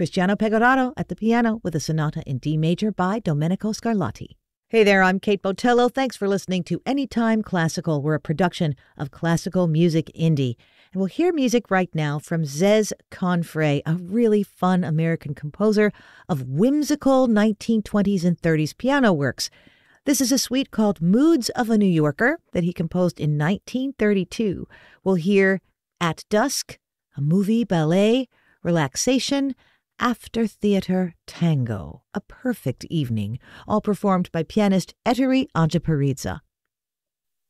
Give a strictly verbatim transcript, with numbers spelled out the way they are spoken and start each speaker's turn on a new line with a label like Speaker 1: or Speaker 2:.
Speaker 1: Cristiano Pegorato at the piano with a sonata in D major by Domenico Scarlatti. Hey there, I'm Kate Botello. Thanks for listening to Anytime Classical. We're a production of Classical Music Indie. And we'll hear music right now from Zez Confrey, a really fun American composer of whimsical nineteen twenties and thirties piano works. This is a suite called Moods of a New Yorker that he composed in nineteen thirty-two. We'll hear At Dusk, a movie ballet, relaxation, after theater tango, a perfect evening, all performed by pianist Ettore Ajaparidze.